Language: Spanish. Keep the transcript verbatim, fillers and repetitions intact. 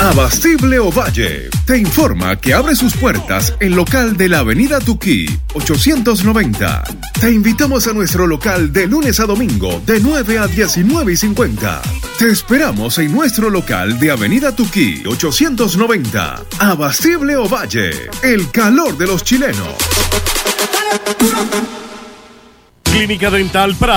Abastible Ovalle te informa que abre sus puertas en local de la Avenida Tuquí, ochocientos noventa. Te invitamos a nuestro local de lunes a domingo de nueve a diecinueve y cincuenta. Te esperamos en nuestro local de Avenida Tuquí, ochocientos noventa. Abastible Ovalle, el calor de los chilenos. Clínica Dental Pra